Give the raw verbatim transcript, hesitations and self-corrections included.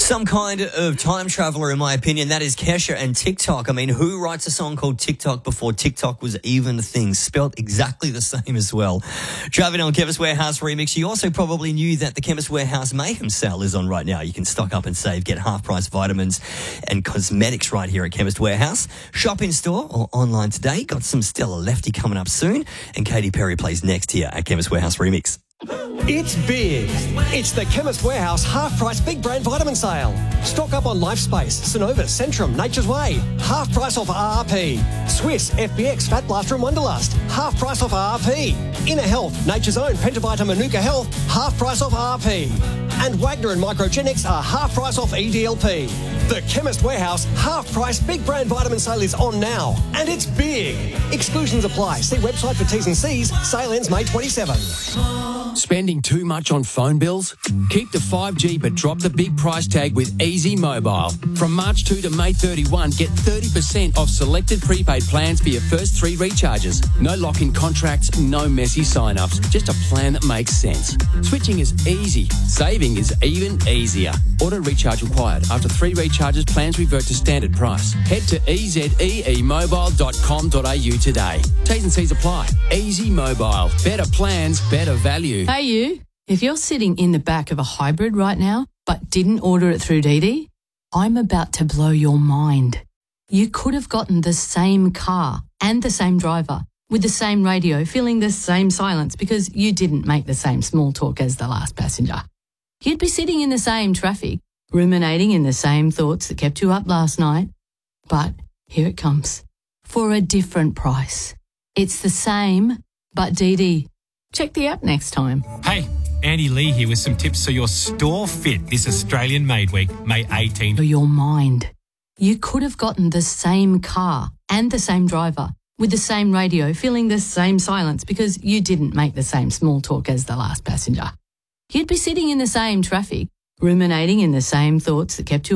Some kind of time traveller, in my opinion. That is Kesha and TikTok. I mean, who writes a song called TikTok before TikTok was even a thing? Spelt exactly the same as well. Driving on Chemist Warehouse remix. You also probably knew that the Chemist Warehouse Mayhem sale is on right now. You can stock up and save, get half-price vitamins and cosmetics right here at Chemist Warehouse. Shop in store or online today. Got some Stella Lefty coming up soon. And Katy Perry plays next here at Chemist Warehouse remix. It's big. It's the Chemist Warehouse half-price big brand vitamin sale. Stock up on LifeSpace, Synovus, Centrum, Nature's Way. Half price off R R P. Swiss, F B X, Fat Blaster and Wonderlust. Half price off R R P. Inner Health, Nature's Own, Pentavita Manuka Health. Half price off R R P. And Wagner and Microgenics are half price off E D L P. The Chemist Warehouse half-price big brand vitamin sale is on now. And it's big. Exclusions apply. See website for T's and C's. Sale ends May twenty-seventh. Spending too much on phone bills? Keep the five G but drop the big price tag with Easy Mobile. From March second to May thirty-first, get thirty percent off selected prepaid plans for your first three recharges. No lock-in contracts, no messy sign-ups. Just a plan that makes sense. Switching is easy. Saving is even easier. Auto recharge required. After three recharges, plans revert to standard price. Head to e z e e mobile dot com dot a u today. T's and C's apply. Easy Mobile. Better plans, better value. Hey you, if you're sitting in the back of a hybrid right now but didn't order it through Didi, I'm about to blow your mind. You could have gotten the same car and the same driver with the same radio feeling the same silence because you didn't make the same small talk as the last passenger. You'd be sitting in the same traffic, ruminating in the same thoughts that kept you up last night. But here it comes, for a different price. It's the same, but Didi. Check the app next time. Hey, Andy Lee here with some tips so your store fit this Australian Made Week, May eighteenth. For your mind. You could have gotten the same car and the same driver with the same radio feeling the same silence because you didn't make the same small talk as the last passenger. You'd be sitting in the same traffic, ruminating in the same thoughts that kept you